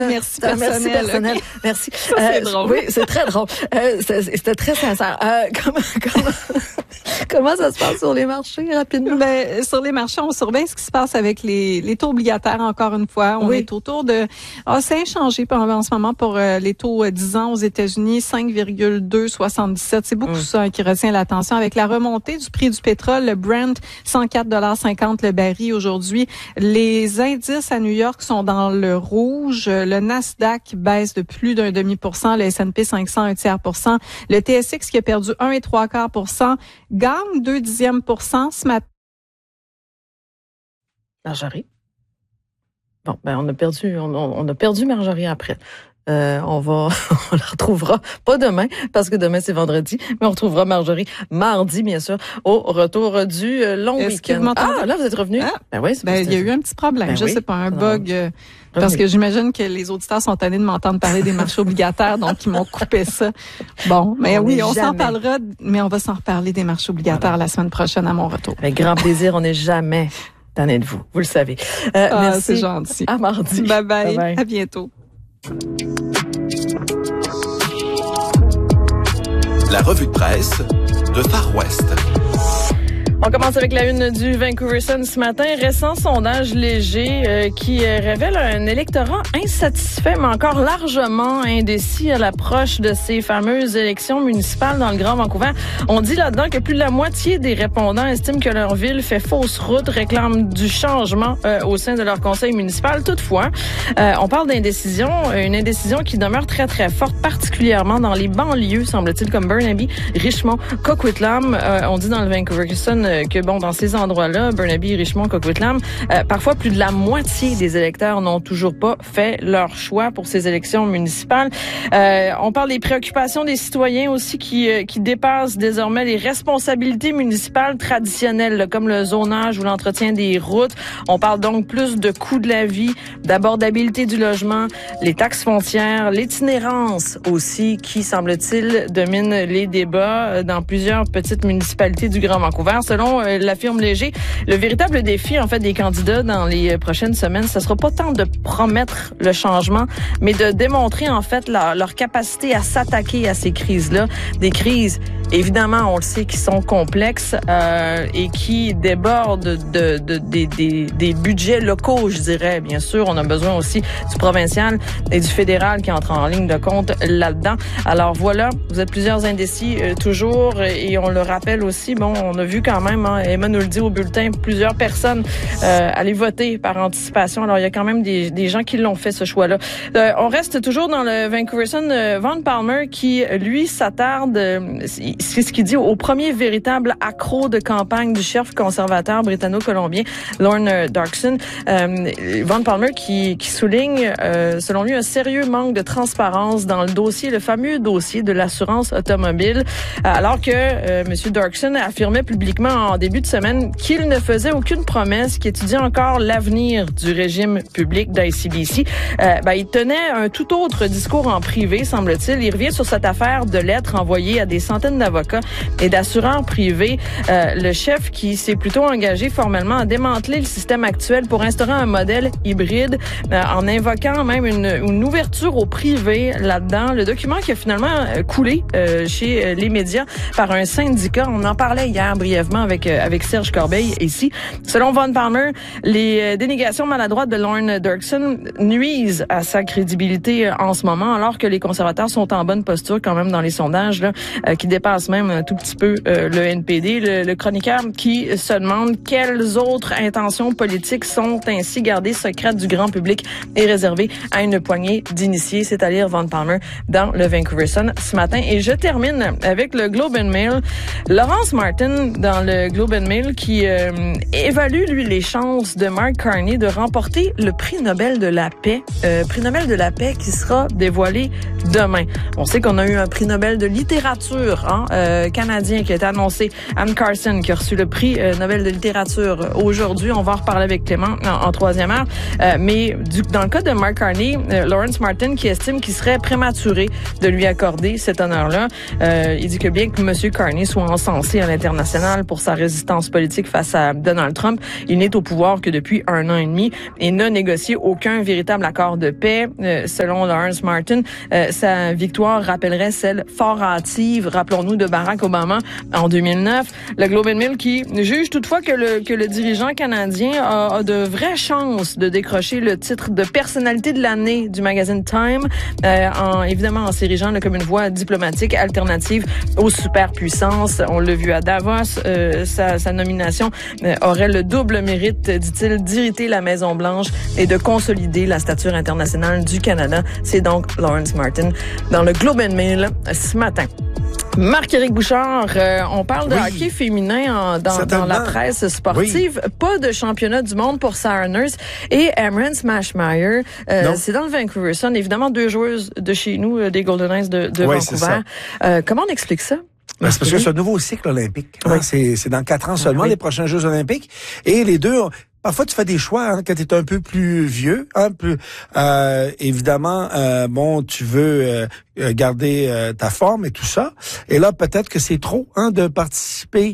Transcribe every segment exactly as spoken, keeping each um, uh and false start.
Merci personnel. Merci personnel. Okay. Merci. Ça, c'est euh, drôle. Oui, c'est très drôle. Euh, c'était très sincère. Euh, comment, comment, comment ça se passe sur les marchés, rapidement? Ben, sur les marchés, on surveille ce qui se passe avec les, les taux obligataires, encore une fois. On oui. est autour de... Ah, c'est inchangé en ce moment pour euh, les taux euh, dix ans aux États-Unis, cinq virgule deux soixante-dix-sept. C'est beaucoup mm. ça hein, qui retient l'attention. Avec la remontée du prix du pétrole, le Brent, cent quatre virgule cinquante le baril aujourd'hui. Les indices à New York sont dans le rouge. Le Nasdaq baisse de plus d'un demi pour cent. Le S and P cinq cents, un tiers pour cent. Le T S X qui a perdu un et trois quarts pour cent gagne deux dixièmes pour cent ce matin. Marjorie. Bon, ben on a perdu, on, on a perdu Marjorie après. Euh, on va, on la retrouvera pas demain parce que demain c'est vendredi, mais on retrouvera Marjorie mardi bien sûr au retour du long Est-ce week-end. Que vous m'entendez? Ah là vous êtes revenu. Ah, ben oui, ben il y a eu un petit problème. Ben je oui. sais pas, un bug. Euh, parce que j'imagine que les auditeurs sont tannés de m'entendre parler des marchés obligataires, donc ils m'ont coupé ça. Bon, mais on oui, on jamais. s'en parlera, mais on va s'en reparler des marchés obligataires voilà. la semaine prochaine à mon retour. Avec grand plaisir, on n'est jamais tanné de vous, vous le savez. Euh, ah, merci. C'est gentil. À mardi. Bye bye. Bye bye. À bientôt. La revue de presse de Far West. On commence avec la une du Vancouver Sun ce matin. Récent sondage léger euh, qui euh, révèle un électorat insatisfait, mais encore largement indécis à l'approche de ces fameuses élections municipales dans le Grand Vancouver. On dit là-dedans que plus de la moitié des répondants estiment que leur ville fait fausse route, réclament du changement euh, au sein de leur conseil municipal. Toutefois, euh, on parle d'indécision, une indécision qui demeure très, très forte, particulièrement dans les banlieues, semble-t-il, comme Burnaby, Richmond, Coquitlam. Euh, on dit dans le Vancouver Sun que bon, dans ces endroits-là, Burnaby, Richmond, Coquitlam, euh, parfois plus de la moitié des électeurs n'ont toujours pas fait leur choix pour ces élections municipales. Euh, on parle des préoccupations des citoyens aussi qui euh, qui dépassent désormais les responsabilités municipales traditionnelles, là, comme le zonage ou l'entretien des routes. On parle donc plus de coût de la vie, d'abordabilité du logement, les taxes foncières, l'itinérance aussi, qui, semble-t-il, domine les débats dans plusieurs petites municipalités du Grand Vancouver. Selon la firme Léger, le véritable défi en fait des candidats dans les prochaines semaines, ce sera pas tant de promettre le changement, mais de démontrer en fait leur, leur capacité à s'attaquer à ces crises-là, des crises évidemment, on le sait, qui sont complexes euh, et qui débordent de, de, de, des, des, des budgets locaux, je dirais. Bien sûr, on a besoin aussi du provincial et du fédéral qui entrent en ligne de compte là-dedans. Alors voilà, vous êtes plusieurs indécis euh, toujours et on le rappelle aussi, bon, on a vu quand même, hein, Emma nous le dit au bulletin, plusieurs personnes euh, aller voter par anticipation. Alors il y a quand même des, des gens qui l'ont fait, ce choix-là. Euh, on reste toujours dans le Vancouver Sun. Euh, Vaughn Palmer qui, lui, s'attarde... Euh, c'est ce qu'il dit au premier véritable accroc de campagne du chef conservateur britanno-colombien Lorne Darkson. Euh, Vaughn Palmer qui, qui souligne, euh, selon lui, un sérieux manque de transparence dans le dossier, le fameux dossier de l'assurance automobile, alors que euh, M. Darkson affirmait publiquement en début de semaine qu'il ne faisait aucune promesse, qu'il étudiait encore l'avenir du régime public d'I C B C. Euh, ben, il tenait un tout autre discours en privé, semble-t-il. Il revient sur cette affaire de lettres envoyées à des centaines d'avocats et d'assureurs privés. Euh, le chef qui s'est plutôt engagé formellement à démanteler le système actuel pour instaurer un modèle hybride euh, en invoquant même une, une ouverture au privé là-dedans. Le document qui a finalement coulé euh, chez euh, les médias par un syndicat. On en parlait hier brièvement avec euh, avec Serge Corbeil ici. Selon Vaughn Palmer, les euh, dénégations maladroites de Lorne Darkson nuisent à sa crédibilité euh, en ce moment, alors que les conservateurs sont en bonne posture quand même dans les sondages là, euh, qui dépassent même un tout petit peu euh, le N P D. Le, le chroniqueur qui se demande quelles autres intentions politiques sont ainsi gardées secrètes du grand public et réservées à une poignée d'initiés. C'est à lire Vaughn Palmer dans le Vancouver Sun ce matin. Et je termine avec le Globe and Mail. Laurence Martin dans le Globe and Mail qui euh, évalue, lui, les chances de Mark Carney de remporter le prix Nobel de la paix. Euh, prix Nobel de la paix qui sera dévoilé demain. On sait qu'on a eu un prix Nobel de littérature hein, euh, canadien qui a été annoncé. Anne Carson qui a reçu le prix euh, Nobel de littérature aujourd'hui. On va en reparler avec Clément en, en troisième heure. Euh, mais du, dans le cas de Mark Carney, euh, Lawrence Martin qui estime qu'il serait prématuré de lui accorder cet honneur-là. Euh, il dit que bien que M. Carney soit encensé à l'international pour sa sa résistance politique face à Donald Trump. Il n'est au pouvoir que depuis un an et demi et n'a négocié aucun véritable accord de paix. Euh, selon Lawrence Martin, euh, sa victoire rappellerait celle fort hâtive, rappelons-nous, de Barack Obama en deux mille neuf. Le Globe and Mail qui juge toutefois que le, que le dirigeant canadien a, a de vraies chances de décrocher le titre de personnalité de l'année du magazine Time, euh, en, évidemment en s'érigeant comme une voie diplomatique alternative aux superpuissances. On l'a vu à Davos, euh, sa, sa nomination euh, aurait le double mérite, dit-il, d'irriter la Maison-Blanche et de consolider la stature internationale du Canada. C'est donc Lawrence Martin dans le Globe and Mail ce matin. Marc-Éric Bouchard, euh, on parle de oui. hockey féminin en, dans, dans la presse sportive. Oui. Pas de championnat du monde pour Sarah Nurse et Emryn Smashmire. Euh, c'est dans le Vancouver Sun. Évidemment, deux joueuses de chez nous, euh, des Golden Knights de, de oui, Vancouver. Euh, comment on explique ça? Ben, c'est parce que c'est un nouveau cycle olympique. Oui. Hein, c'est, c'est dans quatre ans seulement, oui. les prochains Jeux olympiques. Et les deux... Parfois, tu fais des choix hein, quand tu es un peu plus vieux. Hein, plus, euh, évidemment, euh, bon, tu veux euh, garder euh, ta forme et tout ça. Et là, peut-être que c'est trop hein, de participer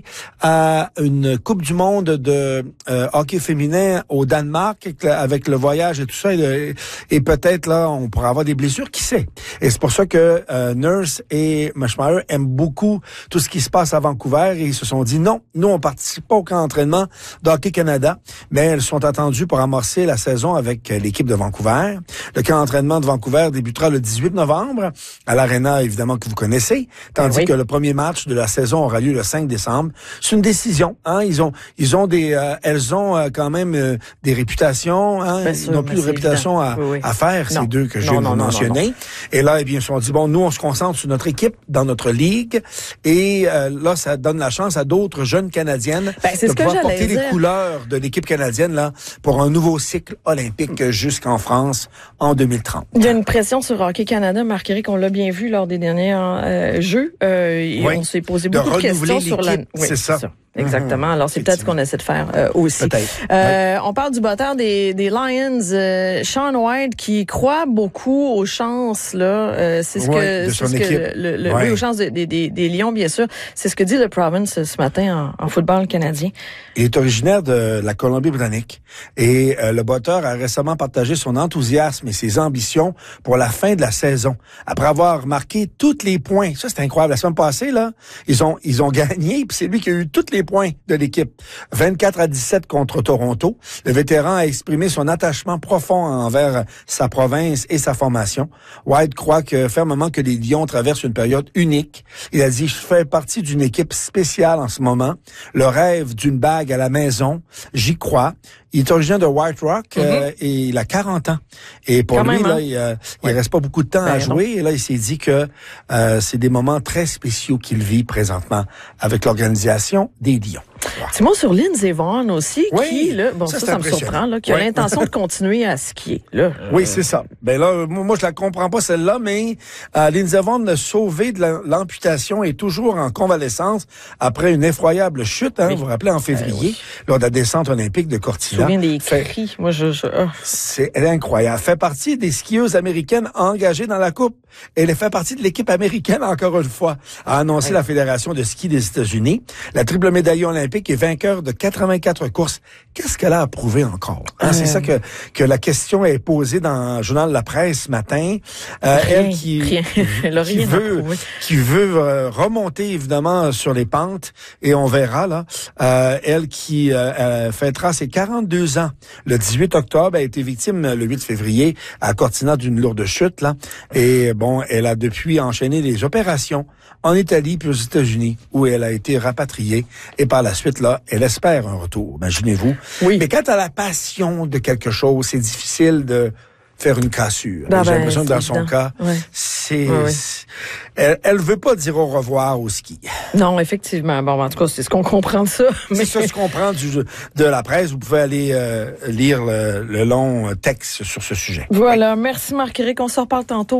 à une Coupe du monde de euh, hockey féminin au Danemark avec le voyage et tout ça. Et, et peut-être, là, on pourra avoir des blessures, qui sait. Et c'est pour ça que euh, Nurse et Smashmire aiment beaucoup tout ce qui se passe à Vancouver. Et ils se sont dit, non, nous, on participe pas au camp d'entraînement d'Hockey Canada. Mais elles sont attendues pour amorcer la saison avec l'équipe de Vancouver. Le camp d'entraînement de Vancouver débutera le dix-huit novembre à l'Arena, évidemment, que vous connaissez, tandis oui. que le premier match de la saison aura lieu le cinq décembre. C'est une décision. Hein? Ils ont, ils ont des, euh, elles ont euh, quand même euh, des réputations. Hein? Bien sûr, ils n'ont plus de réputation à, oui, oui. à faire, non. ces deux que je viens de mentionner. Et là, eh bien, ils se sont dit, bon, nous, on se concentre sur notre équipe, dans notre ligue. Et euh, là, ça donne la chance à d'autres jeunes Canadiennes ben, de pouvoir porter dire. les couleurs de l'équipe canadienne là pour un nouveau cycle olympique jusqu'en France en deux mille trente. Il y a une pression sur Hockey Canada, Marc-Éric, on l'a bien vu lors des derniers euh, Jeux. Euh, et oui. On s'est posé beaucoup de, de questions sur la... Oui, c'est ça. ça. Exactement. Alors, c'est peut-être ce qu'on essaie de faire euh, aussi. Euh, oui. On parle du batteur des, des Lions, euh, Sean White, qui croit beaucoup aux chances. Là, euh, c'est ce oui, que, c'est ce que le, le, oui. oui, aux chances des, des, des Lions, bien sûr. C'est ce que dit le Province ce matin en, en football canadien. Il est originaire de la Colombie-Britannique et euh, le batteur a récemment partagé son enthousiasme et ses ambitions pour la fin de la saison. Après avoir marqué tous les points, ça c'est incroyable. La semaine passée là, ils ont ils ont gagné, puis c'est lui qui a eu tous les points de l'équipe. vingt-quatre à dix-sept contre Toronto. Le vétéran a exprimé son attachement profond envers sa province et sa formation. White croit que fermement que les Lions traversent une période unique. Il a dit, je fais partie d'une équipe spéciale en ce moment. Le rêve d'une bague à la maison, j'y crois. Il est originaire de White Rock mm-hmm. euh, et il a quarante ans. Et pour Quand lui, même, là, hein? il, euh, il ouais. reste pas beaucoup de temps ben à jouer. Non. Et là, il s'est dit que euh, c'est des moments très spéciaux qu'il vit présentement avec l'organisation des Lions. Wow. Petit mot sur Lindsey Vonn aussi, oui, qui, là, bon, ça, ça, ça me surprend, là, qui oui. a l'intention de continuer à skier, là. Euh... Oui, c'est ça. Ben là, moi, je la comprends pas, celle-là, mais euh, Lindsey Vonn, sauvé de la, l'amputation, est toujours en convalescence après une effroyable chute, hein, oui. vous vous rappelez, en février, euh, oui. lors de la descente olympique de Cortina. Je me souviens des cris. Moi, je... je oh. C'est, elle est incroyable. Elle fait partie des skieuses américaines engagées dans la Coupe. Elle fait partie de l'équipe américaine, encore une fois, a annoncé oui. la Fédération de ski des États-Unis. La triple médaille olympique est vainqueur de quatre-vingt-quatre courses. Qu'est-ce qu'elle a à prouver encore? Hein, euh... C'est ça que, que la question est posée dans le journal La Presse ce matin. Euh, rien, elle qui, rien. Elle qui, veut, qui veut euh, remonter évidemment sur les pentes, et on verra là. Euh, elle qui euh, fêtera ses quarante-deux ans le dix-huit octobre, a été victime le huit février à Cortina d'une lourde chute là. Et bon, elle a depuis enchaîné les opérations en Italie puis aux États-Unis où elle a été rapatriée. Et par la suite là, elle espère un retour. Imaginez-vous. Oui. Mais quand tu as la passion de quelque chose, c'est difficile de faire une cassure. Ben, J'ai ben, l'impression que dans son évident. cas, ouais. c'est, ouais, ouais. c'est elle, elle veut pas dire au revoir au ski. Non, effectivement. Bon, en tout cas, c'est ce qu'on comprend de ça. Mais... C'est ça ce qu'on comprend du, de la presse. Vous pouvez aller euh, lire le, le long texte sur ce sujet. Voilà. Oui. Merci Marc-Éric. On se reparle tantôt.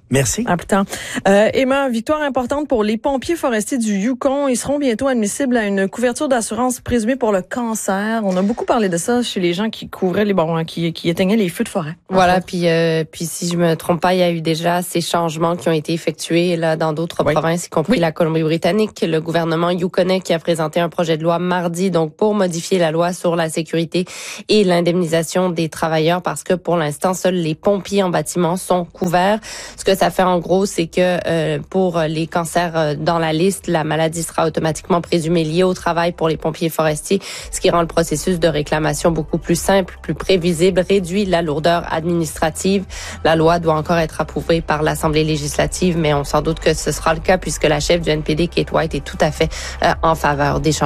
Merci. À plus tard. Euh, Emma, victoire importante pour les pompiers forestiers du Yukon. Ils seront bientôt admissibles à une couverture d'assurance présumée pour le cancer. On a beaucoup parlé de ça chez les gens qui couvraient les bon, qui, qui éteignaient les feux de forêt. Voilà, puis euh, puis si je me trompe pas, il y a eu déjà ces changements qui ont été effectués là dans d'autres oui. provinces, y compris oui. la Colombie-Britannique. Le gouvernement yukonnais qui a présenté un projet de loi mardi, donc pour modifier la loi sur la sécurité et l'indemnisation des travailleurs, parce que pour l'instant, seuls les pompiers en bâtiment sont couverts. Ce que ça fait en gros, c'est que euh, pour les cancers dans la liste, la maladie sera automatiquement présumée liée au travail pour les pompiers forestiers, ce qui rend le processus de réclamation beaucoup plus simple, plus prévisible, réduit la lourdeur administrative. La loi doit encore être approuvée par l'Assemblée législative, mais on s'en doute que ce sera le cas puisque la chef du N P D, Kate White, est tout à fait euh, en faveur des changements.